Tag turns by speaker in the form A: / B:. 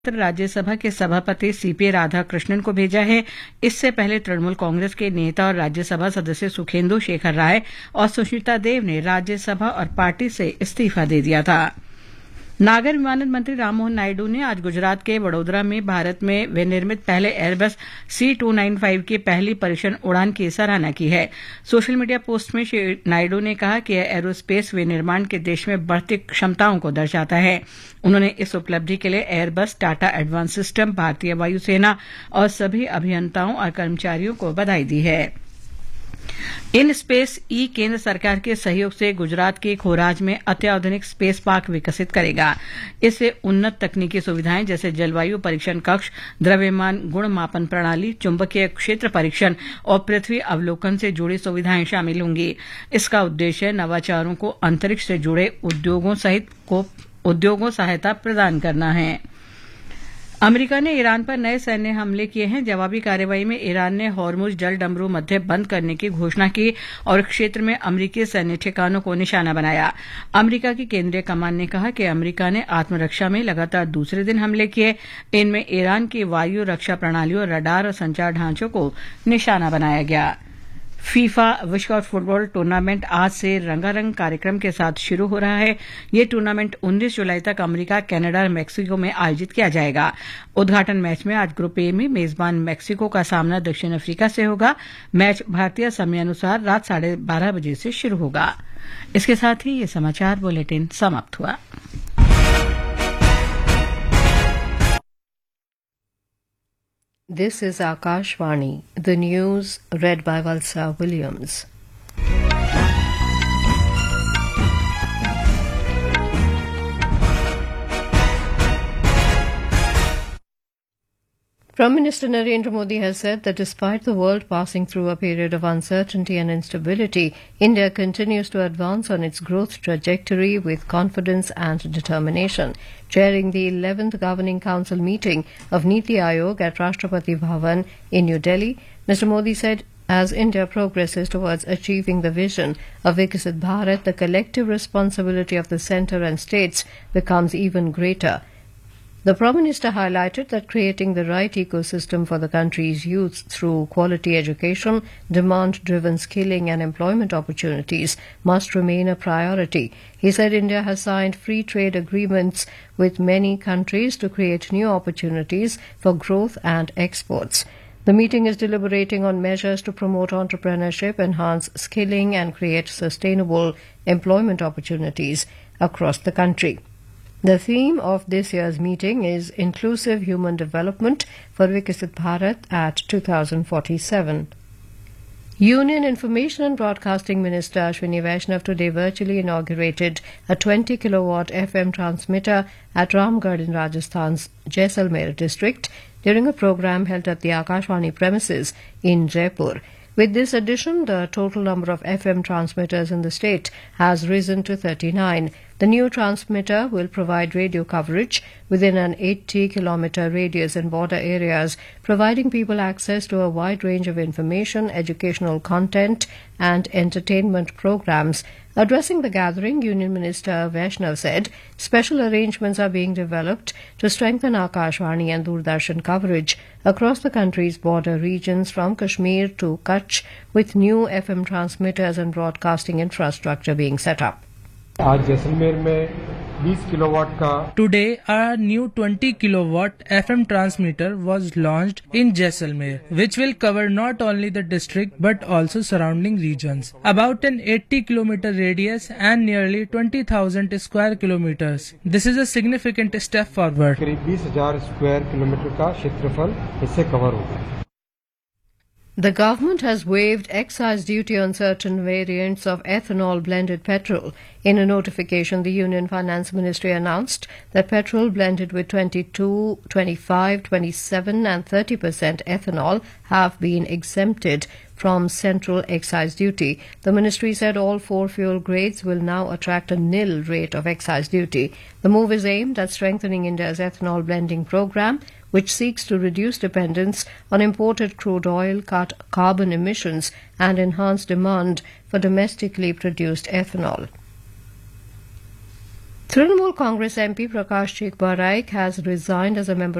A: राज्यसभा के सभापति सीपी राधाकृष्णन को भेजा है। इससे पहले तृणमूल कांग्रेस के नेता और राज्यसभा सदस्य सुखेंदु शेखर राय और सुष्मिता देव ने राज्यसभा और पार्टी से इस्तीफा दे दिया था। नागर विमानन मंत्री राममोहन नायडू ने आज गुजरात के वडोदरा में भारत में विनिर्मित पहले एयरबस C295 की पहली परीक्षण उड़ान की सराहना की है। सोशल मीडिया पोस्ट में श्री नायडू ने कहा कि यह एरोस्पेस विनिर्माण के देश में बढ़ती क्षमताओं को दर्शाता है। उन्होंने इस उपलब्धि के लिए एयरबस, टाटा एडवांस सिस्टम, भारतीय वायुसेना और सभी अभियंताओं और कर्मचारियों को बधाई दी है। इन स्पेस ई केंद्र सरकार के सहयोग से गुजरात के खोराज में अत्याधुनिक स्पेस पार्क विकसित करेगा। इससे उन्नत तकनीकी सुविधाएं जैसे जलवायु परीक्षण कक्ष, द्रव्यमान गुण मापन प्रणाली, चुंबकीय क्षेत्र परीक्षण और पृथ्वी अवलोकन से जुड़ी सुविधाएं शामिल होंगी। इसका उद्देश्य नवाचारों को अंतरिक्ष से जुड़े उद्योगों सहायता प्रदान करना है। अमेरिका ने ईरान पर नए सैन्य हमले किए हैं। जवाबी कार्रवाई में ईरान ने हॉर्मुज जल डमरू मध्य बंद करने की घोषणा की और क्षेत्र में अमेरिकी सैन्य ठिकानों को निशाना बनाया। अमेरिका की केंद्रीय कमान ने कहा कि अमेरिका ने आत्मरक्षा में लगातार दूसरे दिन हमले किए। इनमें ईरान की वायु रक्षा प्रणालियों, रडार और संचार ढांचों को निशाना बनाया गया। फीफा विश्व कप फुटबॉल टूर्नामेंट आज से रंगारंग कार्यक्रम के साथ शुरू हो रहा है। ये टूर्नामेंट 19 जुलाई तक अमेरिका, कनाडा और मेक्सिको में आयोजित किया जाएगा। उद्घाटन मैच में आज ग्रुप ए में मेजबान मेक्सिको का सामना दक्षिण अफ्रीका से होगा। मैच भारतीय समयानुसार रात 12:30 बजे से शुरू होगा। इसके साथ ही ये समाचार बुलेटिन समाप्त हुआ।
B: This is Akashvani, the news read by Valsa Williams. Prime Minister Narendra Modi has said that despite the world passing through a period of uncertainty and instability, India continues to advance on its growth trajectory with confidence and determination. Chairing the 11th Governing Council meeting of Niti Aayog at Rashtrapati Bhavan in New Delhi, Mr. Modi said, as India progresses towards achieving the vision of Viksit Bharat, the collective responsibility of the centre and states becomes even greater. The Prime Minister highlighted that creating the right ecosystem for the country's youth through quality education, demand-driven skilling and employment opportunities must remain a priority. He said India has signed free trade agreements with many countries to create new opportunities for growth and exports. The meeting is deliberating on measures to promote entrepreneurship, enhance skilling and create sustainable employment opportunities across the country. The theme of this year's meeting is Inclusive Human Development for Viksit Bharat at 2047. Union Information and Broadcasting Minister Ashwini Vaishnav today virtually inaugurated a 20 kilowatt FM transmitter at Ramgarh in Rajasthan's Jaisalmer district during a program held at the Akashvani premises in Jaipur. With this addition, the total number of FM transmitters in the state has risen to 39. The new transmitter will provide radio coverage within an 80-kilometer radius in border areas, providing people access to a wide range of information, educational content, and entertainment programs. Addressing the gathering, Union Minister Vaishnav said special arrangements are being developed to strengthen Akashvani and Doordarshan coverage across the country's border regions from Kashmir to Kutch, with new FM transmitters and broadcasting infrastructure being set up.
C: आज जैसलमेर में 20 kilowatt का
D: Today, a new 20 kilowatt FM transmitter was launched in Jaisalmer, which will cover not only the district but also surrounding regions. About an 80-kilometer radius and nearly 20,000 square kilometers. This is a significant step forward.
C: करीब 20,000 square kilometre का क्षेत्रफल इससे cover होगा।
B: The government has waived excise duty on certain variants of ethanol blended petrol. In a notification, the Union Finance Ministry announced that petrol blended with 22, 25, 27 and 30% ethanol have been exempted from central excise duty. The ministry said all 4 fuel grades will now attract a nil rate of excise duty. The move is aimed at strengthening India's ethanol blending program, which seeks to reduce dependence on imported crude oil, cut carbon emissions, and enhance demand for domestically produced ethanol. Trinamool Congress MP Prakash Chekbaraik has resigned as a member